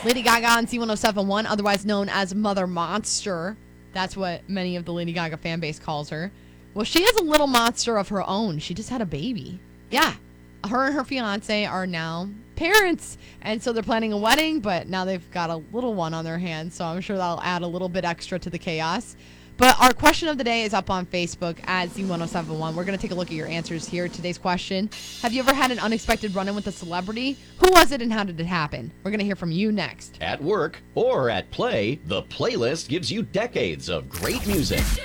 Lady Gaga on C1071, otherwise known as Mother Monster. That's what many of the Lady Gaga fan base calls her. Well, she is a little monster of her own. She just had a baby. Yeah. Her and her fiance are now parents. And so they're planning a wedding, but now they've got a little one on their hands. So I'm sure that'll add a little bit extra to the chaos. But our question of the day is up on Facebook at Z1071. We're going to take a look at your answers here. Today's question: have you ever had an unexpected run-in with a celebrity? Who was it and how did it happen? We're going to hear from you next. At work or at play, the playlist gives you decades of great music.